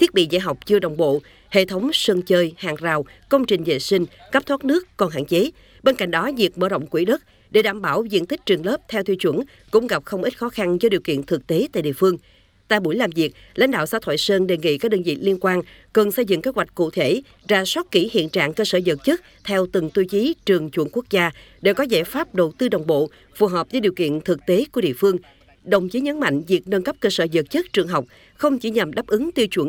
thiết bị dạy học chưa đồng bộ, hệ thống sân chơi, hàng rào, công trình vệ sinh, cấp thoát nước còn hạn chế. Bên cạnh đó, việc mở rộng quỹ đất để đảm bảo diện tích trường lớp theo tiêu chuẩn cũng gặp không ít khó khăn do điều kiện thực tế tại địa phương. Tại buổi làm việc, lãnh đạo xã Thoại Sơn đề nghị các đơn vị liên quan cần xây dựng kế hoạch cụ thể, rà soát kỹ hiện trạng cơ sở vật chất theo từng tiêu chí trường chuẩn quốc gia để có giải pháp đầu tư đồng bộ, phù hợp với điều kiện thực tế của địa phương. Đồng chí nhấn mạnh việc nâng cấp cơ sở vật chất trường học không chỉ nhằm đáp ứng tiêu chuẩn